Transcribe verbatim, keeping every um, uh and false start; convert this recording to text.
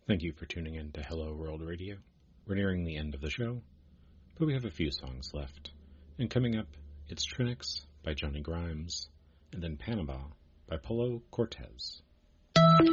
Thank you for tuning in to Hello World Radio. We're nearing the end of the show, but we have a few songs left. And coming up, it's Trinix by Johnny Grimes, and then Panama by Polo Cortez.